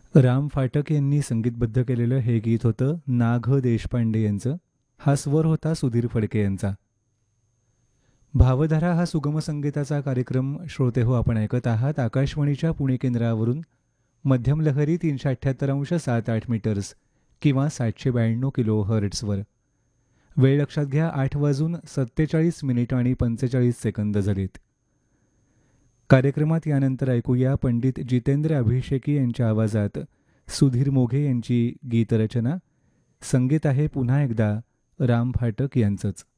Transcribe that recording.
राम फाटक यांनी संगीतबद्ध केलेलं हे गीत होतं ना.घ. देशपांडे यांचं. हा स्वर होता सुधीर फडके यांचा. भावधारा हा सुगम संगीताचा कार्यक्रम श्रोतेहो आपण ऐकत आहात आकाशवाणीच्या पुणे केंद्रावरून. मध्यम लहरी 378.78 मीटर्स किंवा 792 किलो हर्ट्झवर. वेळ लक्षात घ्या, 8:47 आणि 45 सेकंद झालीत. कार्यक्रमात यानंतर ऐकूया पंडित जितेंद्र अभिषेकी यांच्या आवाजात सुधीर मोघे यांची गीतरचना. संगीत आहे पुन्हा एकदा राम फाटक यांचंच.